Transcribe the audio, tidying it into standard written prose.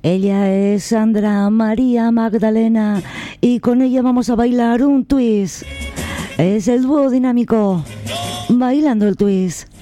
Ella es Sandra María Magdalena y con ella vamos a bailar un twist. Es el dúo dinámico bailando el twist.